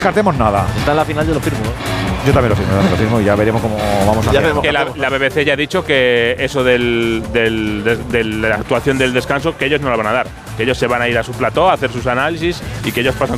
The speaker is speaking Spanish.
descartemos nada. Está en la final, yo lo firmo. Yo también lo firmo y ya veremos cómo vamos a hacer. Que la BBC ya ha dicho que eso de la actuación del descanso, que ellos no lo van a dar. Que ellos se van a ir a su plató a hacer sus análisis y que ellos pasan